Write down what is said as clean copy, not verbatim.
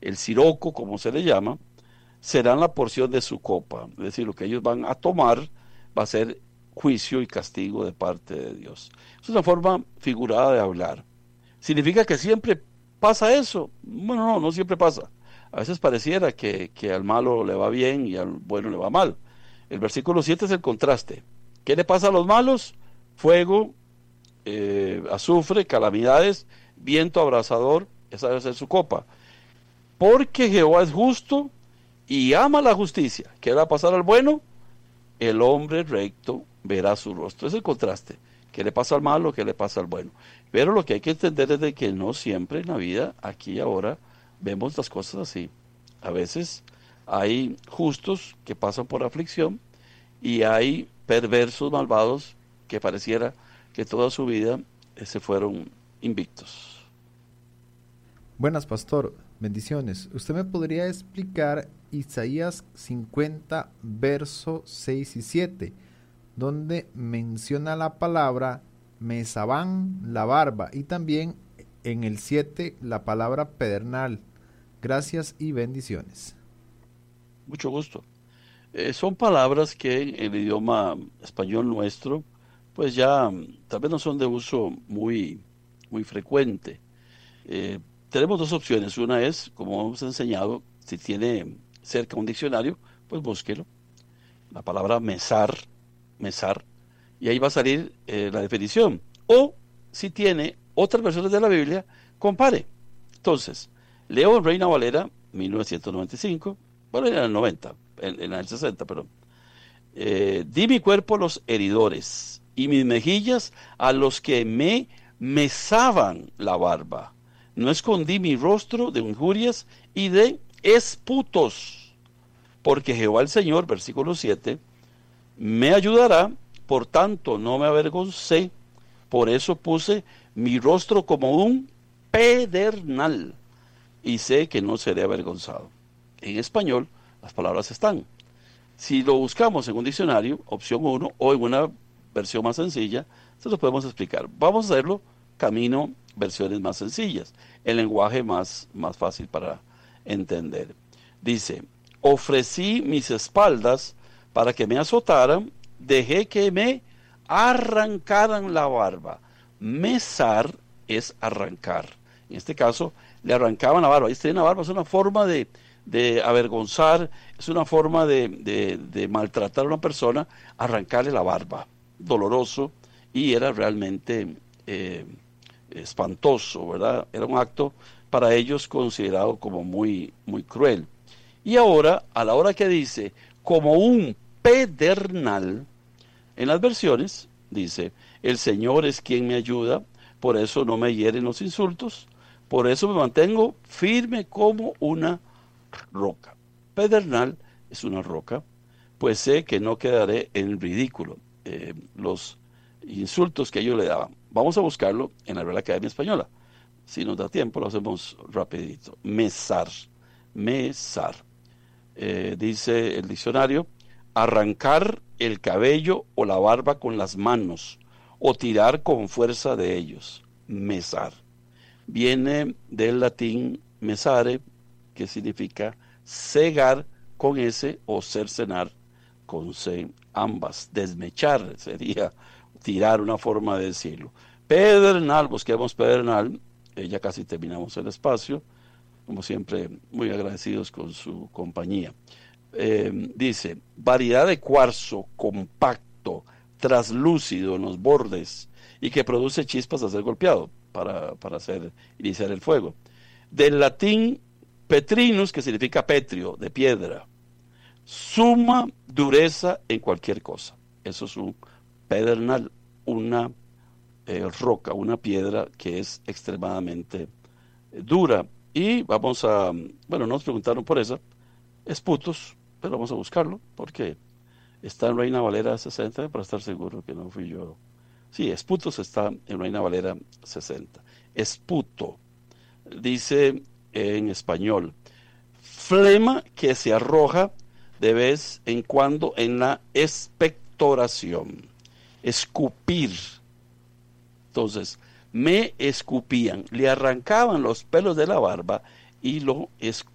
el siroco, como se le llama, serán la porción de su copa. Es decir, lo que ellos van a tomar va a ser juicio y castigo de parte de Dios. Es una forma figurada de hablar. ¿Significa que siempre pasa eso? Bueno, no, no siempre pasa. A veces pareciera que al malo le va bien y al bueno le va mal. El versículo 7 es el contraste. ¿Qué le pasa a los malos? Fuego, azufre, calamidades, viento abrasador, esa debe ser su copa. Porque Jehová es justo y ama la justicia. ¿Qué va a pasar al bueno? El hombre recto verá su rostro. Es el contraste. ¿Qué le pasa al malo? ¿Qué le pasa al bueno? Pero lo que hay que entender es de que no siempre en la vida, aquí y ahora, vemos las cosas así. A veces hay justos que pasan por aflicción y hay perversos, malvados, que pareciera que toda su vida se fueron invictos. Buenas, pastor. Bendiciones. ¿Usted me podría explicar Isaías 50, verso 6 y 7, donde menciona la palabra mesabán, la barba, y también en el 7 la palabra pedernal? Gracias y bendiciones. Mucho gusto. Son palabras que en el idioma español nuestro, pues ya tal vez no son de uso muy frecuente. Eh, Tenemos dos opciones. Una es, como hemos enseñado, si tiene cerca un diccionario, pues búsquelo. La palabra mesar, y ahí va a salir la definición. O si tiene otras versiones de la Biblia, compare. Entonces, leo en Reina Valera 1995, bueno, en el 90, en el 60, perdón. Di mi cuerpo a los heridores y mis mejillas a los que me mesaban la barba. No escondí mi rostro de injurias y de esputos, porque Jehová el Señor, versículo 7, me ayudará, por tanto no me avergoncé, por eso puse mi rostro como un pedernal y sé que no seré avergonzado. En español, las palabras están. Si lo buscamos en un diccionario, opción uno, o en una versión más sencilla, se lo podemos explicar. Vamos a hacerlo camino versiones más sencillas, el lenguaje más fácil para entender. Dice, ofrecí mis espaldas para que me azotaran, dejé que me arrancaran la barba. Mesar es arrancar. En este caso, le arrancaban la barba. Este, una barba es una forma de avergonzar, es una forma de maltratar a una persona, arrancarle la barba. Doloroso y era realmente espantoso, ¿verdad? Era un acto para ellos considerado como muy cruel. Y ahora, a la hora que dice, como un pedernal, en las versiones dice, el Señor es quien me ayuda, por eso no me hieren los insultos, por eso me mantengo firme como una roca. Pedernal es una roca, pues sé que no quedaré en ridículo. Los insultos que ellos le daban. Vamos a buscarlo en la Real Academia Española. Si nos da tiempo, lo hacemos rapidito. Mesar, mesar. Dice el diccionario, arrancar el cabello o la barba con las manos o tirar con fuerza de ellos. Mesar. Viene del latín mesare, que significa cegar con S o cercenar con C, ambas. Desmechar sería tirar, una forma de decirlo. Pedernal, busquemos pedernal, ya casi terminamos el espacio, como siempre, muy agradecidos con su compañía. Dice, variedad de cuarzo compacto, traslúcido en los bordes y que produce chispas al ser golpeado para iniciar el fuego. Del latín petrinus, que significa petrio, de piedra. Suma dureza en cualquier cosa. Eso es un pedernal, una roca, una piedra que es extremadamente dura. Y vamos a, bueno, nos preguntaron por esa, esputos, pero vamos a buscarlo porque está en Reina Valera 60 para estar seguro que no fui yo. Sí, esputos está en Reina Valera 60. Esputo, dice en español, flema que se arroja de vez en cuando en la expectoración. Escupir. Entonces, me escupían, le arrancaban los pelos de la barba y lo escupían.